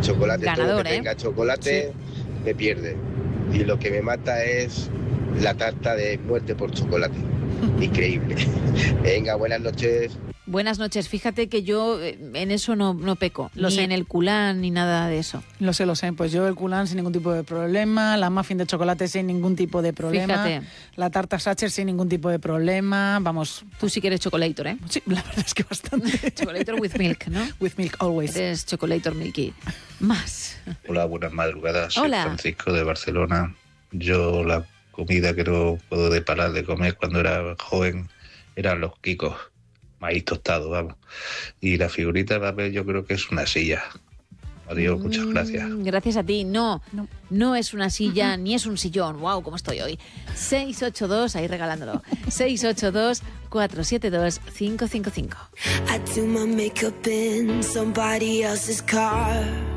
chocolate, Ganador, todo lo que tenga chocolate, me pierde. Y lo que me mata es la tarta de muerte por chocolate. Increíble. Venga, buenas noches. Buenas noches. Fíjate que yo en eso no peco. Lo ni sé. en el culán, ni nada de eso. Lo sé. Pues yo el culán sin ningún tipo de problema, la muffin de chocolate sin ningún tipo de problema, Fíjate. la tarta Sacher sin ningún tipo de problema, vamos. Tú sí que eres chocolator, ¿eh? Sí, la verdad es que bastante. Chocolator with milk, ¿no? With milk always. Eres chocolator milky. Más. Hola, buenas madrugadas. Soy Hola. Francisco de Barcelona. Yo la comida que no puedo parar de comer cuando era joven eran los quicos, maíz tostado, vamos. Y la figurita de papel yo creo que es una silla. Adiós, muchas gracias. Gracias a ti. No es una silla ni es un sillón. Wow, cómo estoy hoy. 682, ahí regalándolo. 682-472-555. I do my makeup in somebody else's car.